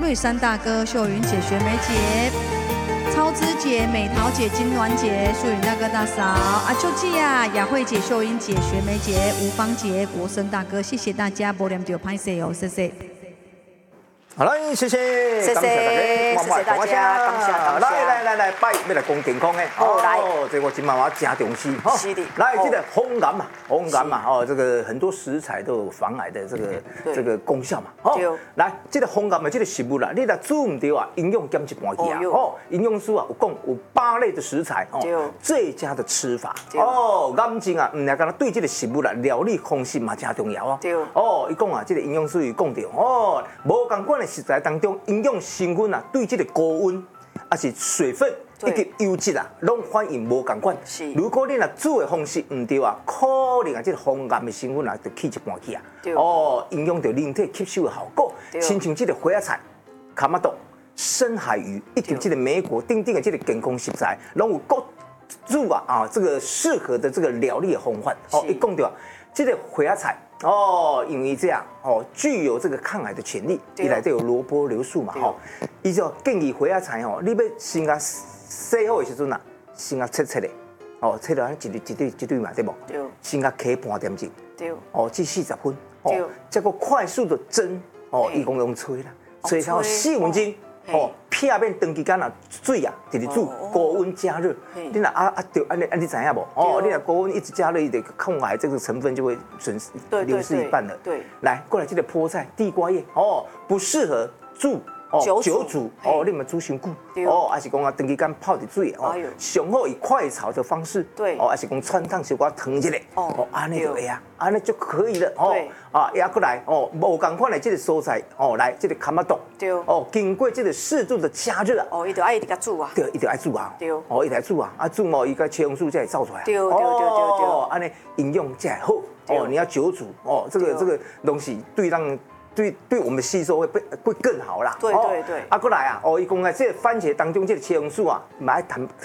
瑞山大哥、秀云姐、学梅姐、超枝姐、美桃姐、金銮姐、素云大哥大嫂、阿秋季啊、雅慧姐、秀英姐、学梅姐、吴芳姐、国生大哥，谢谢大家，波良就拍摄哦，谢谢。 好了，谢谢， 谢谢，谢谢大家，感谢， 来，拜，要来讲健康的，这我今晚我真重视， 是的， 来，这个红柑嘛，这个很多食材都有防癌的这个功效嘛，来，这个红柑的这个食物啦，你若煮唔对啊，营养减一半去啊，营养师啊有讲有8类的食材，最佳的吃法，眼睛啊，唔来讲对这个食物啦，料理方式嘛真重要啊，伊讲啊，这个营养师伊讲到，无共款的食材当中，营养成分啊，对这个高温还是水分以及油脂啊，拢反应无共款。如果你若煮的方式唔对啊，可能啊，这个红柑的成分啊，就起一半去啊。影响到人体吸收的效果。亲像这个花椰菜、卡马豆、深海鱼，以及这个美国等等的这个健康食材，拢有各自这个适合的这个料理的方法。一讲到这个花椰菜。因为这样具有这个抗癌的潜力，伊内底有萝卜硫素嘛，伊就建议花椰菜你要先啊洗好的时阵啊，先啊切的，切到一对嘛，对不？先啊烤半点钟，至40分，再个快速的蒸，伊讲用吹啦，吹超4分钟。片面长期间啊，水啊，就是煮高温加热。你若对你知影无？你若高温一直加热，伊的抗癌这个成分就会流失一半了。对，来过来这个菠菜、地瓜叶，不适合煮。久煮你们煮伤久还是讲长期间泡伫水上好以快炒的方式还是讲穿烫小可烫一下安尼就会啊，安尼就可以了也过来无共款的这个蔬菜来这个卡马豆经过这个适度的加热伊就爱一直煮啊， 对，伊就爱煮啊，伊就爱煮啊，煮伊个茄红素才会造出来， 对， 安尼营养才好你要久煮这个东西对我们吸收会更好啦。 对。 过来啊，伊讲啊，这个番茄当中这个茄红素啊，买